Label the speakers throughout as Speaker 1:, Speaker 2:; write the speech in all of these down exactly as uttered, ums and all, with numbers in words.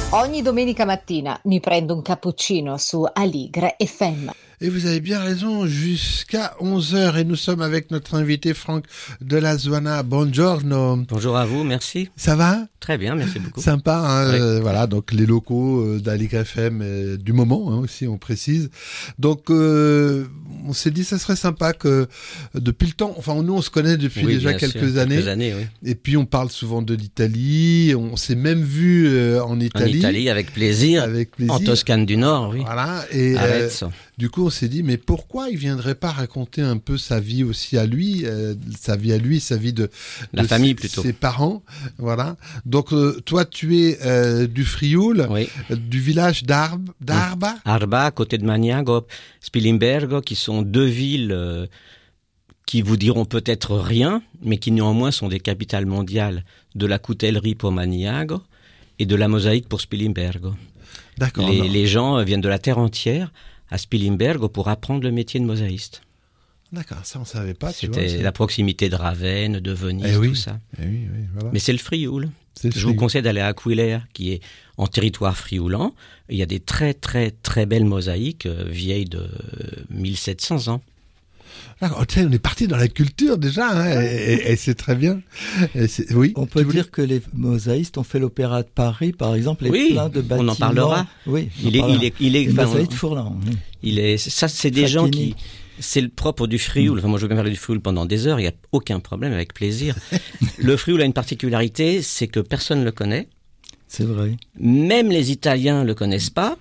Speaker 1: Ogni domenica mattina mi prendo un cappuccino su Aligre F M.
Speaker 2: Et vous avez bien raison, jusqu'à onze heures. Et nous sommes avec notre invité Franck Delazuana. Buongiorno.
Speaker 3: Bonjour à vous, merci.
Speaker 2: Ça va?
Speaker 3: Très bien, merci beaucoup.
Speaker 2: Sympa, hein,
Speaker 3: Oui.
Speaker 2: euh, voilà, donc les locaux euh, d'Aligre F M euh, du moment, hein, aussi, on précise. Donc, euh, on s'est dit, ça serait sympa que, euh, depuis le temps, enfin, nous, on se connaît depuis
Speaker 3: Oui,
Speaker 2: déjà
Speaker 3: bien
Speaker 2: quelques
Speaker 3: sûr,
Speaker 2: années.
Speaker 3: Quelques années, oui.
Speaker 2: Et puis, on parle souvent de l'Italie. On s'est même vu euh, en
Speaker 3: En
Speaker 2: Italie.
Speaker 3: Italie, avec plaisir.
Speaker 2: Avec plaisir.
Speaker 3: En Toscane du Nord, oui.
Speaker 2: Voilà. Et,
Speaker 3: À
Speaker 2: euh,
Speaker 3: Arezzo.
Speaker 2: du coup, on s'est dit, mais pourquoi il viendrait pas raconter un peu sa vie aussi à lui, euh, sa vie à lui, sa vie de,
Speaker 3: La
Speaker 2: de
Speaker 3: famille,
Speaker 2: ses,
Speaker 3: plutôt.
Speaker 2: ses parents, voilà. Donc, euh, toi, tu es euh, du Frioul,
Speaker 3: Oui.
Speaker 2: euh, du village d'Arb, d'Arba.
Speaker 3: Arba, à côté de Maniago, Spilimbergo, qui sont deux villes euh, qui vous diront peut-être rien, mais qui néanmoins sont des capitales mondiales de la coutellerie pour Maniago et de la mosaïque pour Spilimbergo.
Speaker 2: D'accord.
Speaker 3: Les,
Speaker 2: non.
Speaker 3: les gens euh, viennent de la terre entière à Spilimbergo pour apprendre le métier de mosaïste.
Speaker 2: D'accord, ça on savait pas. Tu vois,
Speaker 3: C'était
Speaker 2: ça.
Speaker 3: la proximité de Ravenne, de Venise,
Speaker 2: Eh oui.
Speaker 3: tout ça.
Speaker 2: Eh oui, oui, voilà.
Speaker 3: Mais c'est le Frioul.
Speaker 2: C'est le
Speaker 3: Je vous
Speaker 2: Frioul.
Speaker 3: conseille d'aller à Aquileia, qui est en territoire frioulan. Il y a des très très très belles mosaïques euh, vieilles de euh, mille sept cents ans.
Speaker 2: D'accord, tu sais, on est parti dans la culture déjà, hein, et, et- et c'est très bien. Et c'est- oui.
Speaker 4: On peut
Speaker 2: tu voulais-
Speaker 4: dire que les mosaïstes ont fait l'opéra de Paris, par exemple, et
Speaker 3: Oui,
Speaker 4: plein de bâtiments.
Speaker 3: on en parlera.
Speaker 4: Oui, on
Speaker 3: Il est,
Speaker 4: parlera.
Speaker 3: il est, il est,
Speaker 4: Les
Speaker 3: enfin,
Speaker 4: mosaïques
Speaker 3: on-
Speaker 4: Fourlan. oui.
Speaker 3: il est, ça, c'est des gens
Speaker 4: Facchini.
Speaker 3: qui, c'est le propre du Frioul. Enfin, moi, je veux bien parler du Frioul pendant des heures. Il n'y a aucun problème, avec plaisir. Le Frioul a une particularité, c'est que personne ne le connaît.
Speaker 4: C'est vrai.
Speaker 3: Même les Italiens le connaissent pas.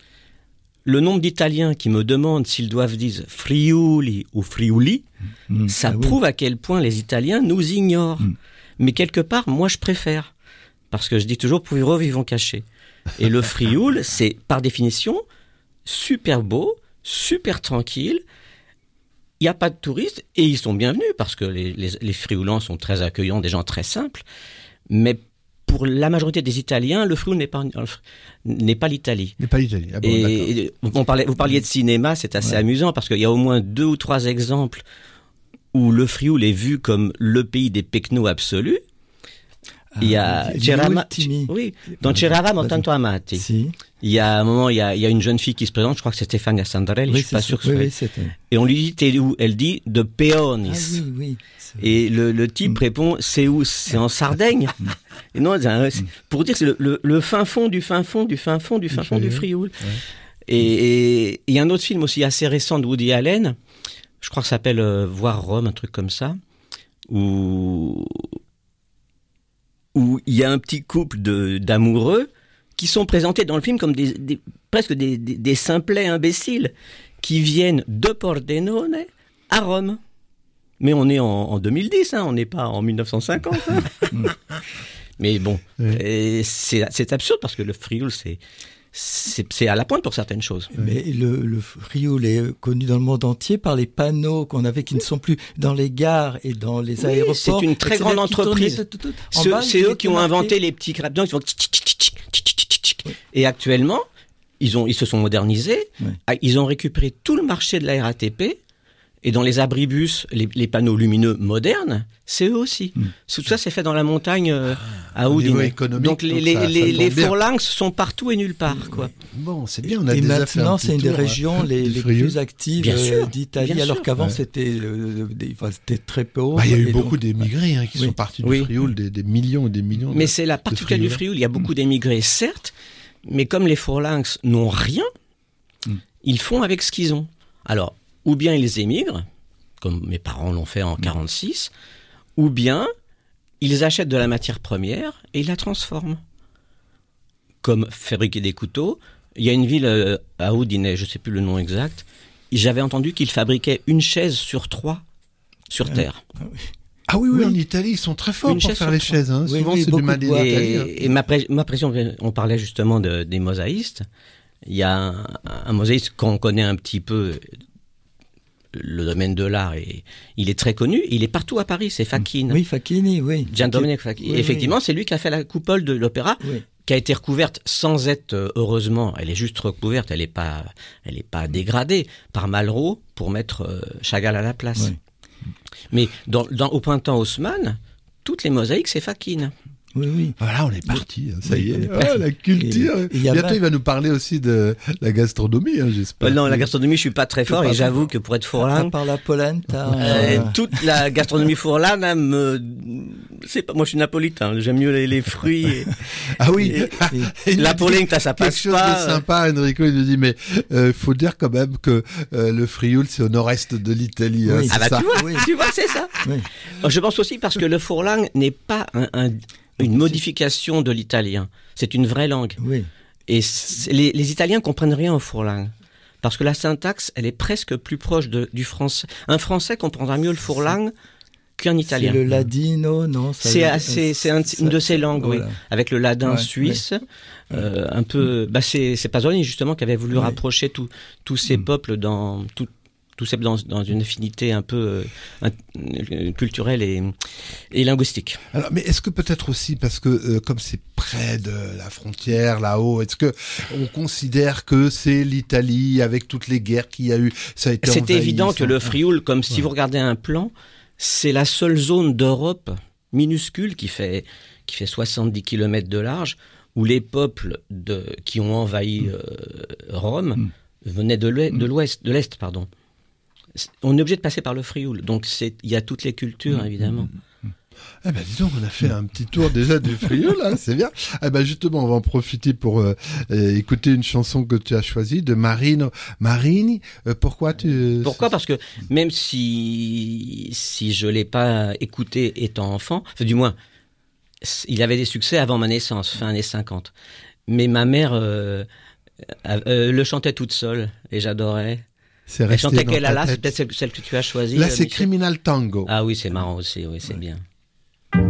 Speaker 3: Le nombre d'Italiens qui me demandent s'ils doivent dire Friuli ou Friuli,
Speaker 4: Mm.
Speaker 3: ça
Speaker 4: Ah oui.
Speaker 3: prouve à quel point les Italiens nous ignorent.
Speaker 4: Mm.
Speaker 3: Mais quelque part, moi, je préfère. Parce que je dis toujours, pour vivons cachés. Et le Frioul, c'est par définition super beau, super tranquille. Il n'y a pas de touristes et ils sont bienvenus parce que les, les, les Frioulans sont très accueillants, des gens très simples. Mais pour la majorité des Italiens, le Frioul n'est pas, n'est pas l'Italie.
Speaker 2: Mais pas l'Italie. Ah bon, d'accord.
Speaker 3: Et, et on parlait, vous parliez de cinéma, c'est assez
Speaker 4: Ouais.
Speaker 3: amusant parce qu'il y a au moins deux ou trois exemples où le Frioul est vu comme le pays des pecnos absolus. Il y a
Speaker 4: Ah, gli
Speaker 3: C'eravamo-
Speaker 4: ultimi.
Speaker 3: oui, dans C'eravamo
Speaker 4: Vas-y.
Speaker 3: tanto amati.
Speaker 4: Si.
Speaker 3: Il y a un moment, il y a, il y a une jeune fille qui se présente, je crois que c'est Stefania Sandrelli,
Speaker 4: Oui,
Speaker 3: je suis pas
Speaker 4: c'est
Speaker 3: sûr que
Speaker 4: ça.
Speaker 3: ce
Speaker 4: Oui,
Speaker 3: soit
Speaker 4: oui,
Speaker 3: elle.
Speaker 4: c'était.
Speaker 3: Et on lui dit, t'es où? Elle dit, de Peonis.
Speaker 4: Ah oui, oui. c'est-
Speaker 3: Et le, le type
Speaker 4: Mm.
Speaker 3: répond, c'est où? C'est en Sardaigne. Et non, c'est un- c'est- pour dire, c'est le, le, le fin fond du fin fond du fin fond du fin fond du Frioul. Et et- et il y a un autre film aussi assez récent de Woody Allen, je crois que ça s'appelle euh, Voir Rome, un truc comme ça, où où il y a un petit couple de d'amoureux qui sont présentés dans le film comme des, des presque des, des, des simplets imbéciles qui viennent de Pordenone à Rome. Mais on est en, en deux mille dix, hein, on n'est pas en mille neuf cent cinquante. hein. Mais bon,
Speaker 2: Oui.
Speaker 3: et c'est c'est absurde parce que le Frioul, c'est c'est c'est à la pointe pour certaines choses.
Speaker 4: Mais le, le Frioul est connu dans le monde entier par les panneaux qu'on avait qui ne sont plus dans les gares et dans les
Speaker 3: Oui,
Speaker 4: aéroports.
Speaker 3: c'est une très
Speaker 4: Et
Speaker 3: grande
Speaker 4: là qui tournaient
Speaker 3: entreprise.
Speaker 4: tout, tout, tout. En
Speaker 3: C'est
Speaker 4: bas,
Speaker 3: c'est
Speaker 4: il
Speaker 3: eux
Speaker 4: était
Speaker 3: qui ont
Speaker 4: marqué-
Speaker 3: inventé les petits crapetons, ils font tchic, tchic, tchic, tchic, tchic, tchic, tchic. Et actuellement, ils ont ils se sont modernisés,
Speaker 4: Ouais.
Speaker 3: Ah, ils ont récupéré tout le marché de la R A T P. Et dans les abribus, les, les panneaux lumineux modernes, c'est eux aussi.
Speaker 4: Mm.
Speaker 3: Tout ça, c'est fait dans la montagne euh, à
Speaker 2: au niveau
Speaker 3: Udine.
Speaker 2: économique,
Speaker 3: Donc les,
Speaker 2: donc
Speaker 3: les,
Speaker 2: ça- ça
Speaker 3: les,
Speaker 2: tombe
Speaker 3: les
Speaker 2: bien.
Speaker 3: phalanx sont partout et nulle part, quoi.
Speaker 2: Bon, c'est bien, on a
Speaker 4: Et
Speaker 2: déjà fait un
Speaker 4: maintenant,
Speaker 2: petit
Speaker 4: c'est une des
Speaker 2: tour,
Speaker 4: régions
Speaker 2: hein,
Speaker 4: les,
Speaker 2: du
Speaker 4: les
Speaker 2: Frioul.
Speaker 4: plus actives
Speaker 3: Bien
Speaker 4: euh,
Speaker 3: sûr,
Speaker 4: d'Italie,
Speaker 3: bien
Speaker 4: alors
Speaker 3: sûr.
Speaker 4: qu'avant
Speaker 2: Ouais.
Speaker 4: c'était euh, des- enfin, c'était très pauvre.
Speaker 2: Bah, il y a eu
Speaker 4: et
Speaker 2: beaucoup
Speaker 4: donc-
Speaker 2: d'émigrés hein, qui
Speaker 4: Oui.
Speaker 2: sont partis du
Speaker 3: Oui.
Speaker 2: Frioul, des, des millions et des millions.
Speaker 3: Mais
Speaker 2: de-
Speaker 3: c'est la particularité du
Speaker 2: Frioul.
Speaker 3: Frioul. Il y a beaucoup d'émigrés, certes, mais comme les phalanx n'ont rien,
Speaker 4: Mm.
Speaker 3: ils font avec ce qu'ils ont. Alors, ou bien ils émigrent, comme mes parents l'ont fait en quarante-six, ou bien ils achètent de la matière première et ils la transforment. Comme fabriquer des couteaux. Il y a une ville euh, à Udine, je ne sais plus le nom exact, j'avais entendu qu'ils fabriquaient une chaise sur trois sur
Speaker 4: Ah.
Speaker 3: Terre.
Speaker 2: Ah oui, oui,
Speaker 4: Oui.
Speaker 2: en Italie, ils sont très forts
Speaker 3: Une
Speaker 2: pour
Speaker 3: chaise
Speaker 2: faire
Speaker 3: sur
Speaker 2: les
Speaker 3: trois.
Speaker 2: chaises. Hein.
Speaker 4: Oui,
Speaker 2: Souvent,
Speaker 4: oui,
Speaker 2: c'est du
Speaker 4: beaucoup
Speaker 2: mal
Speaker 4: de
Speaker 2: des
Speaker 4: bois.
Speaker 2: Italiens.
Speaker 3: Et, et ma, pré- ma pression, on parlait justement de, des mosaïstes. Il y a un, un mosaïste qu'on connaît un petit peu, le domaine de l'art, et il est très connu. Il est partout à Paris, c'est Facchini.
Speaker 4: Oui, Facchini, oui.
Speaker 3: Gian Domenico Facchini.
Speaker 4: Oui,
Speaker 3: Effectivement,
Speaker 4: oui.
Speaker 3: c'est lui qui a fait la coupole de l'opéra,
Speaker 4: Oui.
Speaker 3: qui a été recouverte sans être, euh, heureusement, elle est juste recouverte, elle n'est pas, elle est pas dégradée, par Malraux pour mettre euh, Chagall à la place.
Speaker 4: Oui.
Speaker 3: Mais dans, dans, au printemps Haussmann, toutes les mosaïques, c'est Facchini.
Speaker 4: Oui, oui.
Speaker 2: Voilà, on est parti, hein, ça
Speaker 4: Oui,
Speaker 2: y
Speaker 4: on
Speaker 2: est.
Speaker 4: est parti.
Speaker 2: Ah, la culture.
Speaker 4: Et- et il y a
Speaker 2: Bientôt,
Speaker 4: vingt-
Speaker 2: il va nous parler aussi de la gastronomie, hein, j'espère.
Speaker 3: Euh, non, la gastronomie, je suis pas très fort
Speaker 2: pas
Speaker 3: et
Speaker 2: très
Speaker 3: j'avoue
Speaker 2: fort.
Speaker 3: que pour être
Speaker 4: À
Speaker 3: fourlang,
Speaker 4: part la polenta.
Speaker 3: euh,
Speaker 4: euh,
Speaker 3: toute la gastronomie fourlane hein, me, c'est pas, moi je suis napolitain, j'aime mieux les, les fruits. Et,
Speaker 2: Ah oui.
Speaker 3: et-
Speaker 2: Il nous
Speaker 3: la
Speaker 2: dit
Speaker 3: polenta, ça
Speaker 2: quelque
Speaker 3: passe
Speaker 2: chose
Speaker 3: pas.
Speaker 2: de sympa, Enrico, il nous dit, mais euh, faut dire quand même que euh, le Frioul, c'est au nord-est de l'Italie. hein,
Speaker 4: Oui.
Speaker 2: c'est
Speaker 3: Ah bah
Speaker 2: ça.
Speaker 3: tu vois,
Speaker 4: Oui.
Speaker 3: tu vois, c'est ça.
Speaker 4: oui.
Speaker 3: Je pense aussi parce que le fourlang n'est pas un, un- une modification de l'italien, c'est une vraie langue.
Speaker 4: Oui.
Speaker 3: Et c'est- les, les Italiens comprennent rien au fourlang. Parce que la syntaxe, elle est presque plus proche de, du français. Un français comprendra mieux le fourlang qu'un
Speaker 4: C'est
Speaker 3: italien.
Speaker 4: le ladino, non ça-
Speaker 3: C'est assez- c'est un- une de ces langues, oui.
Speaker 4: Voilà.
Speaker 3: Avec le ladin
Speaker 4: Ouais,
Speaker 3: suisse, euh, un peu. Bah c'est c'est Pasolini justement qui avait voulu
Speaker 4: Ouais.
Speaker 3: rapprocher tous tous ces
Speaker 2: Mm.
Speaker 3: peuples dans tout, tous ces dans, dans une affinité un peu euh, un- euh, culturelle et, et linguistique.
Speaker 2: Alors, mais est-ce que peut-être aussi parce que euh, comme c'est près de la frontière là-haut, est-ce que on considère que c'est l'Italie avec toutes les guerres qu'il y a eu, ça a été
Speaker 3: C'était
Speaker 2: envahi,
Speaker 3: évident que
Speaker 2: ça-
Speaker 3: le Frioul, comme si
Speaker 2: Ouais.
Speaker 3: vous regardez un plan, c'est la seule zone d'Europe minuscule qui fait qui fait soixante-dix kilomètres de large où les peuples de qui ont envahi euh, Rome venaient de l'ouest, de l'ouest, de l'est, pardon. On est obligé de passer par le Frioul, donc c'est il y a toutes les cultures évidemment.
Speaker 2: Eh ben, disons qu'on a fait un petit tour déjà du Frioul, là, c'est bien. Eh ben, justement, on va en profiter pour euh, euh, écouter une chanson que tu as choisie de Marino Marini. Euh, pourquoi tu...
Speaker 3: Pourquoi ? Parce que même si si je l'ai pas écouté étant enfant, enfin du moins, c- il avait des succès avant ma naissance, fin années cinquante. Mais ma mère euh, euh, le chantait toute seule et j'adorais.
Speaker 2: C'est
Speaker 3: Elle
Speaker 2: resté
Speaker 3: chantait
Speaker 2: dans
Speaker 3: quelle
Speaker 2: ta
Speaker 3: ala,
Speaker 2: tête.
Speaker 3: c'est peut-être celle, celle que tu as choisie.
Speaker 2: Là,
Speaker 3: euh,
Speaker 2: c'est
Speaker 3: Michel
Speaker 2: Criminal Tango.
Speaker 3: Ah oui, c'est marrant aussi, oui, c'est bien.